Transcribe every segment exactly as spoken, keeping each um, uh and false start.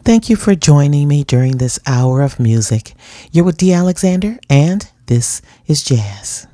Thank you for joining me during this hour of music. You're with Dee Alexander, and this is Jazz.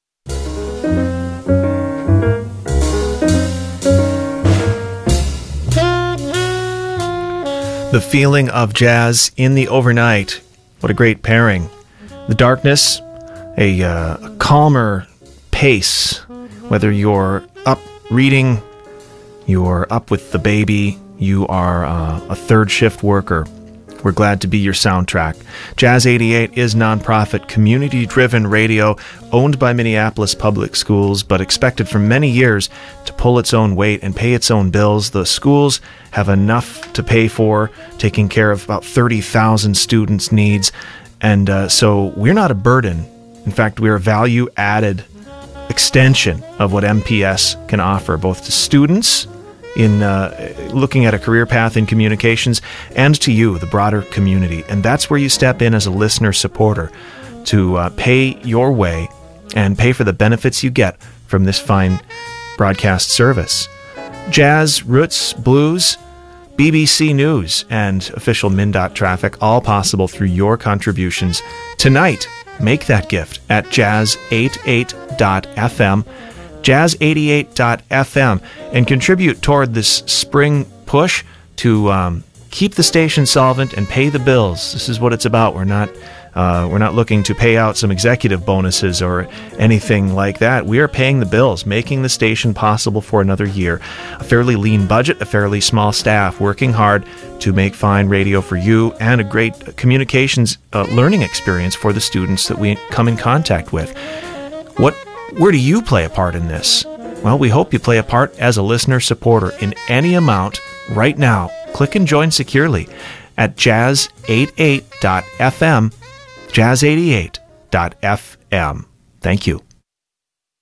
The feeling of jazz in the overnight. What a great pairing. The darkness, a, uh, a calmer pace. Whether you're up reading, you're up with the baby, you are uh, a third shift worker, we're glad to be your soundtrack. Jazz eighty-eight is nonprofit, community-driven radio owned by Minneapolis Public Schools, but expected for many years to pull its own weight and pay its own bills. The schools have enough to pay for, taking care of about thirty thousand students' needs, and uh, so we're not a burden. In fact, we're a value-added extension of what M P S can offer, both to students in uh, looking at a career path in communications, and to you, the broader community. And that's where you step in as a listener supporter to uh, pay your way and pay for the benefits you get from this fine broadcast service. Jazz, roots, blues, B B C News, and official MnDOT traffic, all possible through your contributions. Tonight, make that gift at jazz eighty-eight dot f m. jazz eighty-eight dot f m, and contribute toward this spring push to um, keep the station solvent and pay the bills. This is what it's about. We're not uh, we're not looking to pay out some executive bonuses or anything like that. We are paying the bills, making the station possible for another year. A fairly lean budget, a fairly small staff, working hard to make fine radio for you, and a great communications uh, learning experience for the students that we come in contact with. What Where do you play a part in this? Well, we hope you play a part as a listener supporter in any amount right now. Click and join securely at jazz eighty-eight dot f m, jazz eighty-eight dot f m. Thank you.